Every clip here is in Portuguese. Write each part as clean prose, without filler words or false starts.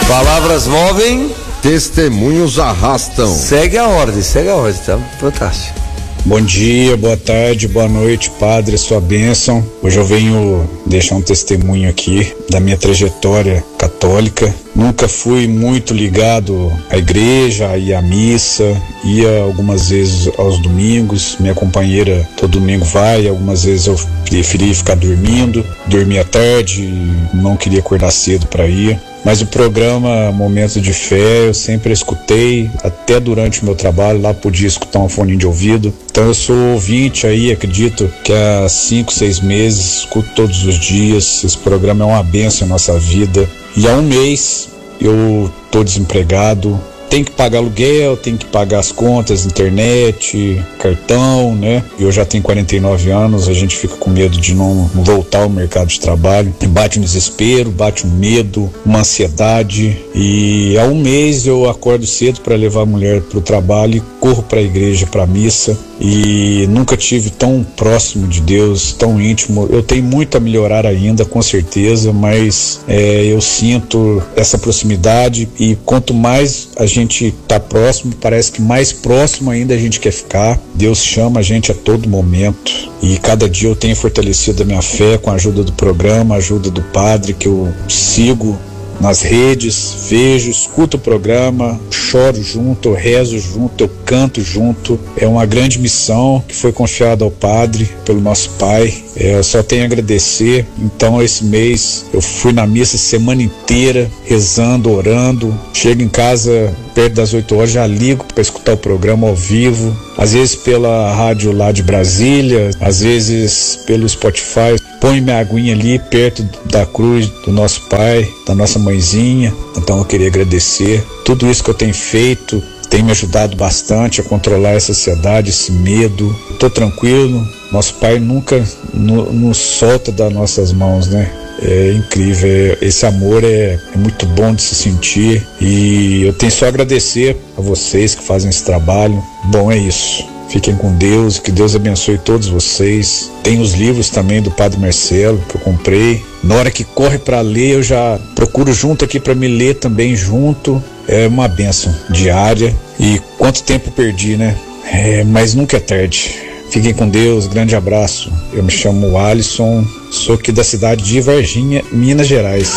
Palavras movem, testemunhos arrastam. Segue a ordem, tá fantástico. Bom dia, boa tarde, boa noite, padre, sua bênção. Hoje eu venho deixar um testemunho aqui da minha trajetória católica. Nunca fui muito ligado à igreja, ia à missa, ia algumas vezes aos domingos. Minha companheira todo domingo vai, algumas vezes eu preferi ficar dormindo, dormia tarde, não queria acordar cedo para ir. Mas o programa Momento de Fé eu sempre escutei, até durante o meu trabalho, lá podia escutar um fone de ouvido. Então eu sou ouvinte aí, acredito que há 5, 6 meses, escuto todos os dias. Esse programa é uma bênção em nossa vida. E há um mês eu tô desempregado, tenho que pagar aluguel, tenho que pagar as contas, internet, cartão, né? Eu já tenho 49 anos, a gente fica com medo de não voltar ao mercado de trabalho. E bate um desespero, bate um medo, uma ansiedade. E há um mês eu acordo cedo para levar a mulher para o trabalho e corro para a igreja, para a missa. E nunca tive tão próximo de Deus, tão íntimo. Eu tenho muito a melhorar ainda, com certeza, mas eu sinto essa proximidade, e quanto mais a gente tá próximo, parece que mais próximo ainda a gente quer ficar. Deus chama a gente a todo momento, e cada dia eu tenho fortalecido a minha fé com a ajuda do programa, a ajuda do padre que eu sigo nas redes, vejo, escuto o programa, choro junto, eu rezo junto, eu canto junto. É uma grande missão que foi confiada ao padre pelo nosso pai. Eu só tenho a agradecer. Então esse mês eu fui na missa a semana inteira, rezando, orando. Chego em casa perto das 8 horas, já ligo para escutar o programa ao vivo, às vezes pela rádio lá de Brasília, às vezes pelo Spotify. Põe minha aguinha ali perto da cruz do nosso pai, da nossa mãezinha. Então eu queria agradecer. Tudo isso que eu tenho feito tem me ajudado bastante a controlar essa ansiedade, esse medo. Estou tranquilo. Nosso pai nunca nos solta das nossas mãos, né? É incrível, esse amor é muito bom de se sentir, e eu tenho só a agradecer a vocês que fazem esse trabalho. Bom, é isso. Fiquem com Deus, que Deus abençoe todos vocês. Tem os livros também do Padre Marcelo que eu comprei. Na hora que corre para ler, eu já procuro junto aqui para me ler também junto. É uma bênção diária. E quanto tempo perdi, né? Mas nunca é tarde. Fiquem com Deus, grande abraço. Eu me chamo Alisson, sou aqui da cidade de Varginha, Minas Gerais.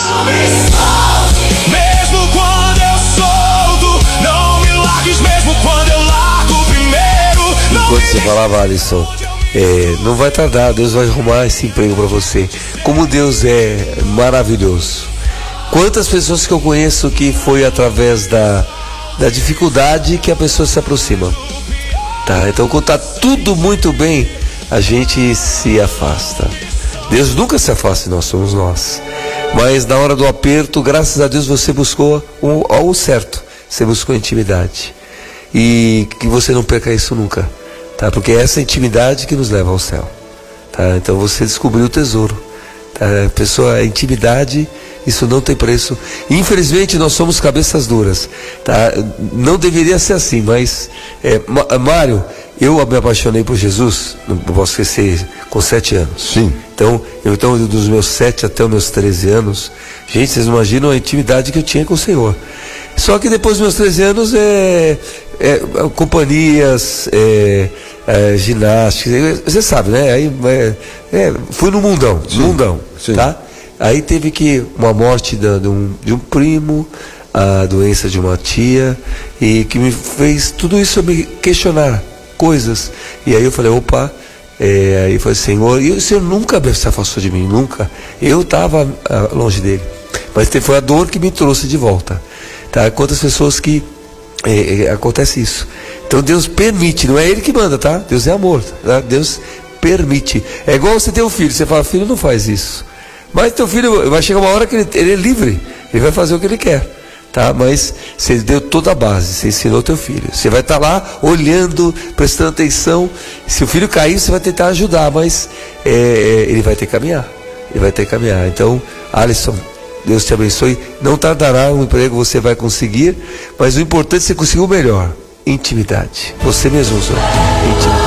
Mesmo quando eu solto, não me largues, mesmo quando eu largo primeiro. Enquanto você falava, Alisson, não vai tardar, Deus vai arrumar esse emprego para você. Como Deus é maravilhoso. Quantas pessoas que eu conheço que foi através da dificuldade que a pessoa se aproxima. Tá, então quando tá tudo muito bem, a gente se afasta. Deus nunca se afasta de nós, somos nós. Mas na hora do aperto, graças a Deus, você buscou o certo. Você buscou intimidade. E que você não perca isso nunca, tá? Porque é essa intimidade que nos leva ao céu, tá? Então você descobriu o tesouro, tá? A intimidade, isso não tem preço. Infelizmente nós somos cabeças duras, tá? Não deveria ser assim, mas Mário, eu me apaixonei por Jesus, não posso esquecer, com 7 anos. Sim. Então dos meus 7 até os meus 13 anos, gente, vocês não imaginam a intimidade que eu tinha com o Senhor. Só que depois dos meus 13 anos companhias, ginástica, você sabe, né? Aí fui no mundão, Sim. Tá? Aí teve uma morte de um primo, a doença de uma tia, e que me fez tudo isso eu me questionar coisas. E aí eu falei, opa, aí eu falei, Senhor, e o Senhor nunca se afastou de mim, nunca. Eu estava longe dele, mas foi a dor que me trouxe de volta, tá? Quantas pessoas que acontece isso. Então Deus permite, não é Ele que manda, tá? Deus é amor, tá? Deus permite. É igual você ter um filho, você fala, filho, não faz isso. Mas teu filho vai chegar uma hora que ele é livre, ele vai fazer o que ele quer, tá? Mas você deu toda a base, você ensinou teu filho. Você vai estar lá olhando, prestando atenção. Se o filho cair, você vai tentar ajudar, mas ele vai ter que caminhar. Ele vai ter que caminhar. Então, Alisson, Deus te abençoe. Não tardará um emprego, você vai conseguir, mas o importante é você conseguir o melhor: intimidade. Você mesmo usou intimidade.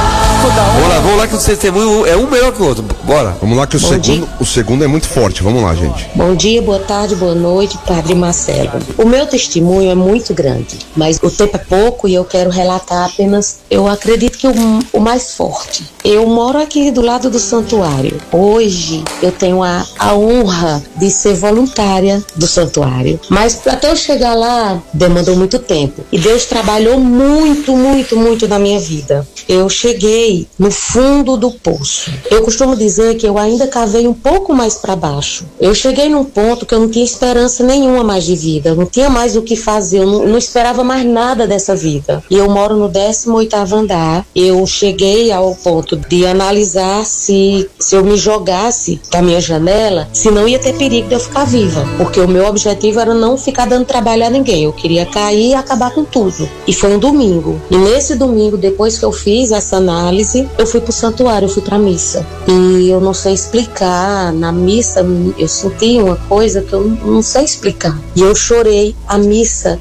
Vamos lá que o testemunho é um melhor que o outro. Bora. Vamos lá que o segundo é muito forte. Vamos lá, gente. Bom dia, boa tarde, boa noite, Padre Marcelo. O meu testemunho é muito grande, mas o tempo é pouco e eu quero relatar apenas, eu acredito que o mais forte. Eu moro aqui do lado do santuário. Hoje eu tenho a honra de ser voluntária do santuário, mas até eu chegar lá demandou muito tempo e Deus trabalhou muito na minha vida. Eu cheguei no fundo do poço. Eu costumo dizer que eu ainda cavei um pouco mais para baixo. Eu cheguei num ponto que eu não tinha esperança nenhuma mais de vida, eu não tinha mais o que fazer, eu não esperava mais nada dessa vida. E eu moro no 18º andar. Eu cheguei ao ponto de analisar se eu me jogasse da minha janela, se não ia ter perigo de eu ficar viva, porque o meu objetivo era não ficar dando trabalho a ninguém. Eu queria cair e acabar com tudo. E foi um domingo. E nesse domingo, depois que eu fiz essa análise, eu fui pro santuário, eu fui pra missa. E eu não sei explicar, na missa eu senti uma coisa que eu não sei explicar. E eu chorei a missa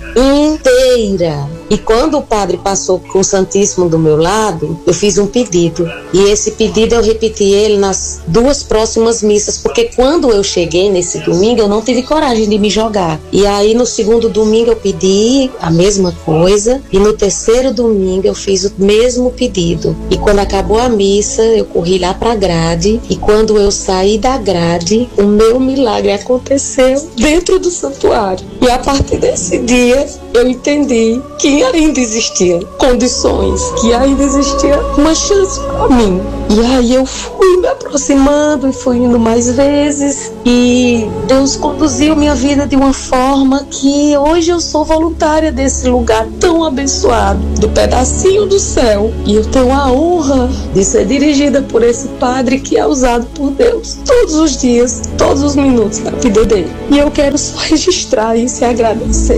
inteira. E quando o padre passou com o Santíssimo do meu lado, eu fiz um pedido. E esse pedido eu repeti ele nas 2 próximas missas, porque quando eu cheguei nesse domingo, eu não tive coragem de me jogar. E aí no segundo domingo eu pedi a mesma coisa, e no terceiro domingo eu fiz o mesmo pedido. E quando acabou a missa, eu corri lá pra grade, e quando eu saí da grade, o meu milagre aconteceu dentro do santuário. E a partir desse dia, eu entendi que ainda existiam condições, que ainda existia uma chance para mim. E aí eu fui me aproximando e fui indo mais vezes, e Deus conduziu minha vida de uma forma que hoje eu sou voluntária desse lugar tão abençoado, do pedacinho do céu. E eu tenho a honra de ser dirigida por esse padre que é usado por Deus todos os dias, todos os minutos da vida dele. E eu quero só registrar isso e agradecer.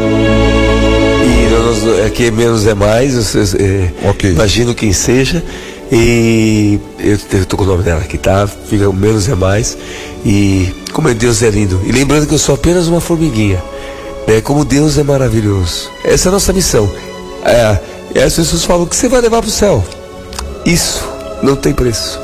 E aqui menos é mais, okay. Imagino quem seja. E eu tô com o nome dela aqui, tá? Fica menos é mais. E como Deus é lindo. E lembrando que eu sou apenas uma formiguinha, né? Como Deus é maravilhoso. Essa é a nossa missão. As pessoas falam que você vai levar pro céu. Isso não tem preço.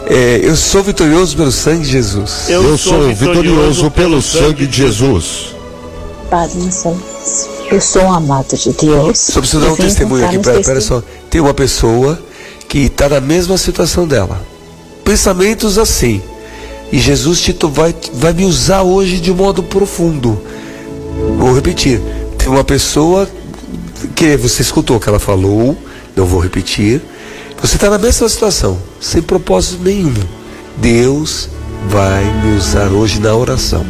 Eu sou vitorioso pelo sangue de Jesus. Eu sou vitorioso pelo sangue de Jesus. Padre Marcelo, eu sou um amado de Deus. Só preciso dar um testemunho aqui. Pera só. Tem uma pessoa que está na mesma situação dela. Pensamentos assim. E Jesus vai me usar hoje de modo profundo. Vou repetir. Tem uma pessoa que você escutou o que ela falou. Não vou repetir. Você está na mesma situação, sem propósito nenhum. Deus vai me usar hoje na oração.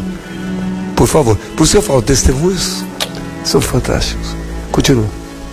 Por favor. Por isso eu falo, testemunhos são fantásticos. Continua.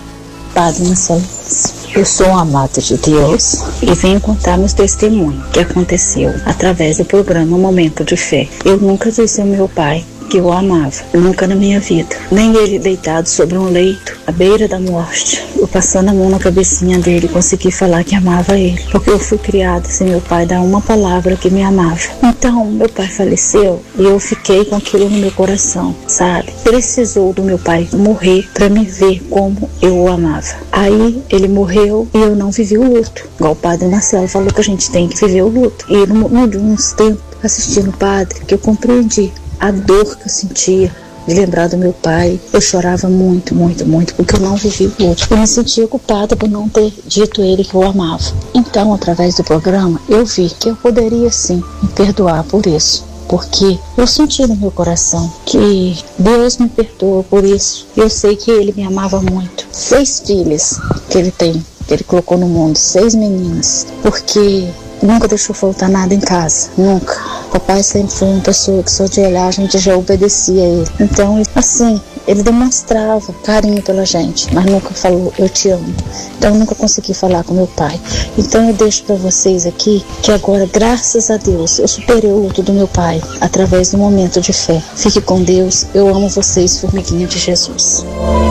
Padre Marcelo, eu sou um amado de Deus e venho contar meus testemunhos que aconteceu através do programa Momento de Fé. Eu nunca disse ao meu pai que eu amava, nunca na minha vida. Nem ele deitado sobre um leito, à beira da morte, eu passando a mão na cabecinha dele, consegui falar que amava ele, porque eu fui criada sem meu pai dar uma palavra que me amava. Então, meu pai faleceu e eu fiquei com aquilo no meu coração, sabe? Precisou do meu pai morrer para me ver como eu o amava. Aí, ele morreu e eu não vivi o luto. Igual o padre Marcelo falou que a gente tem que viver o luto. E uns tempos, assistindo o padre, que eu compreendi a dor que eu sentia de lembrar do meu pai. Eu chorava muito, porque eu não vivi o luto. Eu me sentia culpada por não ter dito a ele que eu amava. Então, através do programa, eu vi que eu poderia sim me perdoar por isso. Porque eu senti no meu coração que Deus me perdoa por isso. Eu sei que Ele me amava muito. 6 filhas que Ele tem, que Ele colocou no mundo, 6 meninas. Porque nunca deixou faltar nada em casa, nunca. Papai sempre foi uma pessoa que só de olhar a gente já obedecia a ele. Então, assim, ele demonstrava carinho pela gente, mas nunca falou eu te amo. Então eu nunca consegui falar com meu pai. Então eu deixo para vocês aqui que agora, graças a Deus, eu superei o luto do meu pai através do momento de fé. Fique com Deus, eu amo vocês, formiguinha de Jesus.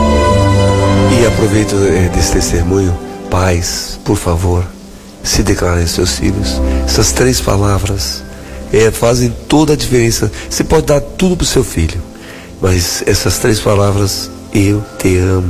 E aproveito desse testemunho, pais, por favor, se declarem seus filhos. Essas 3 palavras fazem toda a diferença. Você pode dar tudo pro seu filho, mas essas 3 palavras, eu te amo,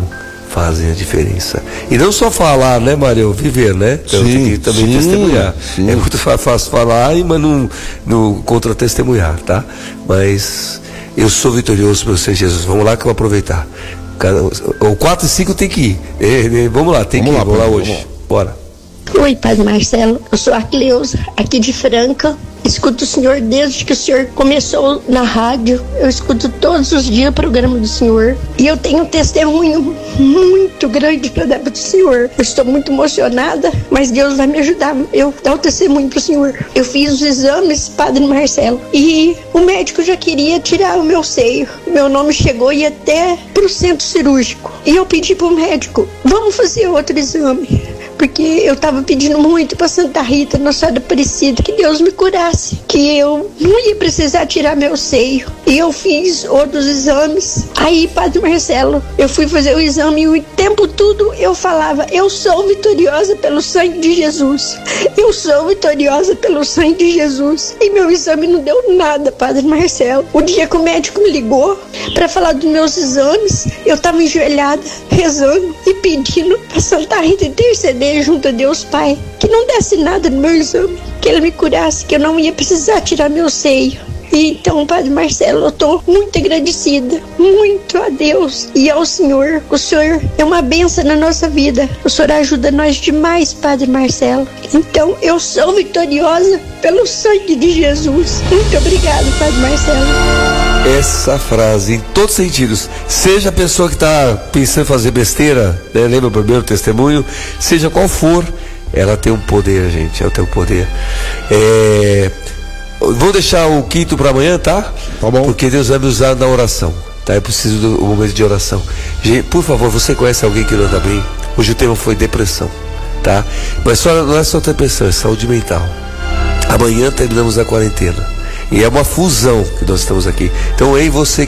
fazem a diferença. E não só falar, né, Mário? Viver, né? Então tem que também testemunhar. É muito fácil falar, mas não contra-testemunhar, tá? Mas eu sou vitorioso pelo Senhor Jesus. Vamos lá que eu vou aproveitar. O 4 e 5 tem que ir. Vamos lá, vamos lá hoje. Bora. Oi, Padre Marcelo. Eu sou a Cleusa, aqui de Franca. Escuto o senhor desde que o senhor começou na rádio. Eu escuto todos os dias o programa do senhor. E eu tenho um testemunho muito grande para dar para o senhor. Eu estou muito emocionada, mas Deus vai me ajudar eu dar o testemunho para o senhor. Eu fiz os exames, Padre Marcelo, e o médico já queria tirar o meu seio. Meu nome chegou e ia até para o centro cirúrgico. E eu pedi para o médico, vamos fazer outro exame. Porque eu estava pedindo muito para Santa Rita, Nossa Senhora Aparecida, que Deus me curasse, que eu não ia precisar tirar meu seio. E eu fiz outros exames. Aí, Padre Marcelo, eu fui fazer o exame e o tempo todo eu falava, eu sou vitoriosa pelo sangue de Jesus. Eu sou vitoriosa pelo sangue de Jesus. E meu exame não deu nada, Padre Marcelo. O dia que o médico me ligou para falar dos meus exames, eu estava enjoelhada, rezando e pedindo para Santa Rita interceder junto a Deus Pai, que não desse nada no meu exame, que Ele me curasse, que eu não ia precisar tirar meu seio. E então, Padre Marcelo, eu estou muito agradecida, muito a Deus e ao Senhor. O Senhor é uma bênção na nossa vida. O Senhor ajuda nós demais, Padre Marcelo. Então, eu sou vitoriosa pelo sangue de Jesus. Muito obrigada, Padre Marcelo. Essa frase, em todos os sentidos, seja a pessoa que está pensando em fazer besteira, né? Lembra o primeiro testemunho, seja qual for, ela tem um poder, gente, ela tem um poder. Vou deixar o quinto para amanhã, tá? Tá bom. Porque Deus vai me usar na oração, tá? Eu preciso do momento de oração. Gente, por favor, você conhece alguém que não anda bem? Hoje o tema foi depressão, tá? Mas não é só depressão, é saúde mental. Amanhã terminamos a quarentena. E é uma fusão que nós estamos aqui. Então, ei, você